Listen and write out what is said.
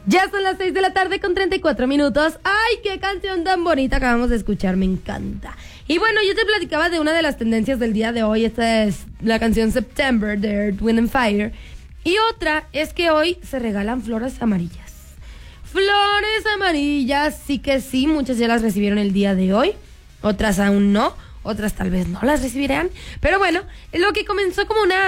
Ya son las 6 de la tarde con 34 minutos. ¡Ay, qué canción tan bonita acabamos de escuchar! Me encanta. Y bueno, yo te platicaba de una de las tendencias del día de hoy. Esta es la canción September de Earth, Wind and Fire. Y otra es que hoy se regalan flores amarillas. Flores amarillas, sí que sí. Muchas ya las recibieron el día de hoy. Otras aún no. Otras tal vez no las recibirán. Pero bueno, lo que comenzó como una